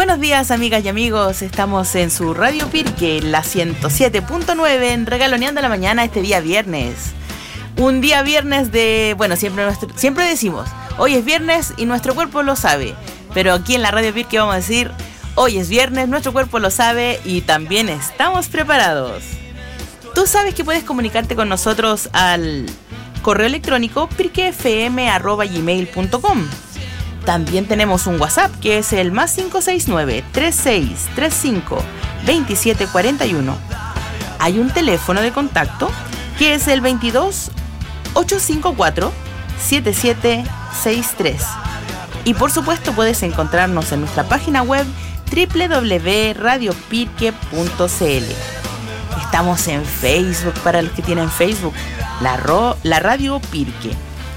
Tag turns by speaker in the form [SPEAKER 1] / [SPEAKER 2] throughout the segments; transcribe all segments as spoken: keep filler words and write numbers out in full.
[SPEAKER 1] Buenos días, amigas y amigos. Estamos en su Radio Pirque, la ciento siete punto nueve, en Regaloneando la Mañana este día viernes. Un día viernes de... Bueno, siempre, nuestro, siempre decimos, hoy es viernes y nuestro cuerpo lo sabe. Pero aquí en la Radio Pirque vamos a decir, hoy es viernes, nuestro cuerpo lo sabe y también estamos preparados. Tú sabes que puedes comunicarte con nosotros al correo electrónico pirquefm arroba gmail punto com. También tenemos un WhatsApp que es el más cinco seis nueve, tres seis tres cinco, dos siete cuatro uno. Hay un teléfono de contacto que es el veintidós, ochocientos cincuenta y cuatro, setenta y siete sesenta y tres. Y por supuesto puedes encontrarnos en nuestra página web doble u doble u doble u punto radio pirque punto c l. Estamos en Facebook para los que tienen Facebook, la, ro- la Radio Pirque.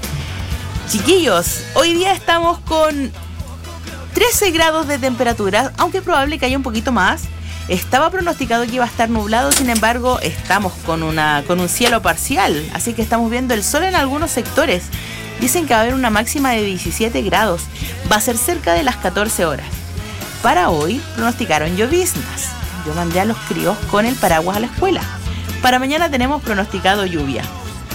[SPEAKER 1] Chiquillos, hoy día estamos con trece grados de temperatura, aunque es probable que haya un poquito más. Estaba pronosticado que iba a estar nublado, sin embargo, estamos con, una, con un cielo parcial, así que estamos viendo el sol en algunos sectores. Dicen que va a haber una máxima de diecisiete grados, va a ser cerca de las catorce horas. Para hoy pronosticaron lloviznas. Yo mandé a los críos con el paraguas a la escuela. Para mañana tenemos pronosticado lluvia.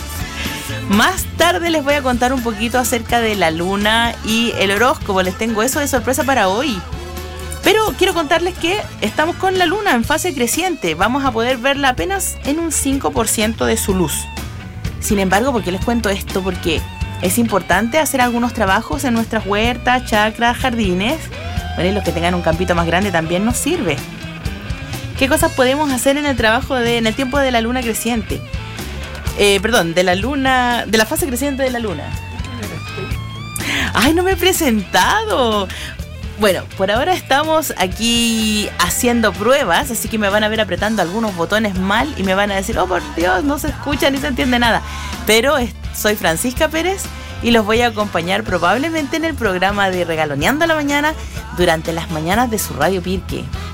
[SPEAKER 1] Más tarde les voy a contar un poquito acerca de la luna y el horóscopo. Les tengo eso de sorpresa para hoy. Pero quiero contarles que estamos con la luna en fase creciente. Vamos a poder verla apenas en un cinco por ciento de su luz. Sin embargo, ¿por qué les cuento esto? Porque es importante hacer algunos trabajos en nuestras huertas, chacras, jardines. Bueno, y los que tengan un campito más grande también nos sirve. ¿Qué cosas podemos hacer en el trabajo de, en el tiempo de la luna creciente? Eh, perdón, de la luna, de la fase creciente de la luna. ¡Ay, no me he presentado! Bueno, por ahora estamos aquí haciendo pruebas, así que me van a ver apretando algunos botones mal y me van a decir, oh por Dios, no se escucha ni se entiende nada. Pero es, soy Francisca Pérez y los voy a acompañar probablemente en el programa de Regaloneando la Mañana durante las mañanas de su Radio Pirque.